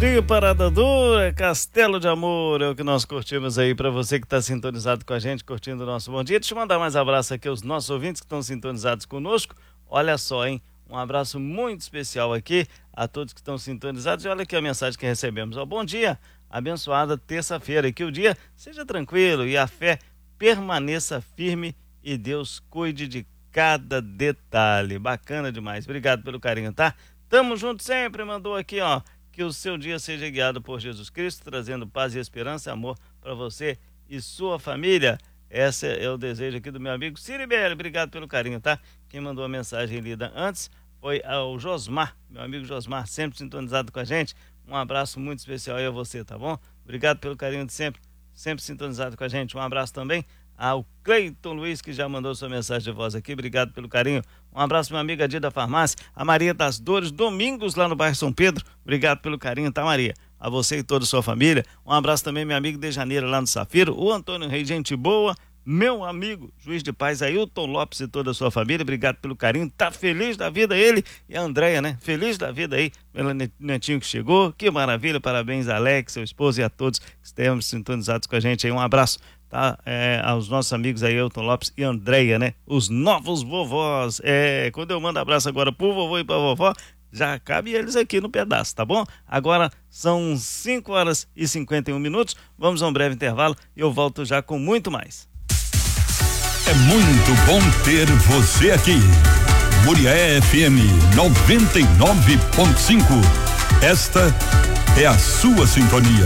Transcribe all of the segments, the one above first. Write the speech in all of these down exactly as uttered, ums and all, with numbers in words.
frio, parada dura, Castelo de Amor, é o que nós curtimos aí para você que está sintonizado com a gente, curtindo o nosso bom dia. Deixa eu mandar mais abraço aqui aos nossos ouvintes que estão sintonizados conosco. Olha só, hein? Um abraço muito especial aqui a todos que estão sintonizados. E olha aqui a mensagem que recebemos. Ó, bom dia, abençoada terça-feira, e que o dia seja tranquilo e a fé permaneça firme e Deus cuide de cada detalhe. Bacana demais. Obrigado pelo carinho, tá? Tamo junto sempre. Mandou aqui, ó, que o seu dia seja guiado por Jesus Cristo, trazendo paz e esperança e amor para você e sua família. Esse é o desejo aqui do meu amigo Ciribelli. Obrigado pelo carinho, tá? Quem mandou a mensagem lida antes foi o Josmar, meu amigo Josmar, sempre sintonizado com a gente. Um abraço muito especial aí a você, tá bom? Obrigado pelo carinho de sempre, sempre sintonizado com a gente. Um abraço também ao Cleiton Luiz, que já mandou sua mensagem de voz aqui. Obrigado pelo carinho. Um abraço, minha amiga Dida Farmácia, a Maria das Dores, Domingos, lá no bairro São Pedro. Obrigado pelo carinho, tá, Maria? A você e toda a sua família. Um abraço também, meu amigo de Janeiro, lá no Safiro, o Antônio Rei, gente boa. Meu amigo, juiz de paz, Ailton Lopes e toda a sua família, obrigado pelo carinho, tá feliz da vida ele e a Andréia, né? Feliz da vida aí, pelo netinho que chegou, que maravilha, parabéns Alex, seu esposo e a todos que estejam sintonizados com a gente aí, um abraço, tá? É, aos nossos amigos aí, Ailton Lopes e Andréia, né? Os novos vovós, é, quando eu mando abraço agora pro vovô e pra vovó, já cabe eles aqui no pedaço, tá bom? Agora são cinco horas e cinquenta e um minutos, vamos a um breve intervalo e eu volto já com muito mais. É muito bom ter você aqui. Murié F M noventa e nove ponto cinco. Esta é a sua sintonia.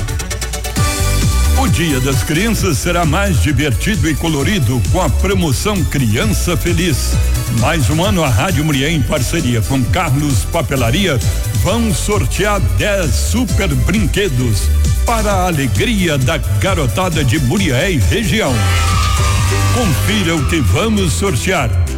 O Dia das Crianças será mais divertido e colorido com a promoção Criança Feliz. Mais um ano a Rádio Murié, em parceria com Carlos Papelaria, vão sortear dez super brinquedos para a alegria da garotada de Murié e região. Confira o que vamos sortear.